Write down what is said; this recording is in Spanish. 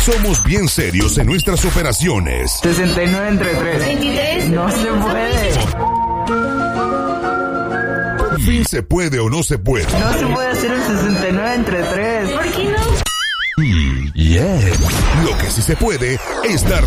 Somos bien serios en nuestras operaciones. 69 entre 3. 23. No se puede. Por fin se puede o no se puede. No se puede hacer un 69 entre 3. ¿Por qué no? Lo que sí se puede es dar